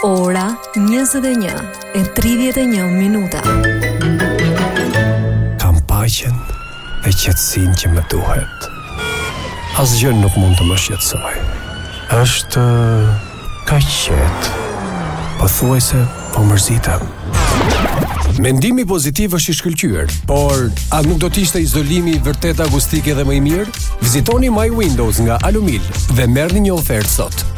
Ora 21:31 minuta. Kam paqen e qetësinë që më duhet. Asgjë nuk mund të më shqetësoj. Është kaq qetë. Pothuajse po mërzitem. Mendimi pozitiv është i shkëlqyer, por a nuk do të ishte izolimi vërtet akustik edhe më i mirë? Vizitoni My Windows nga Alumil dhe merrni një ofertë sot.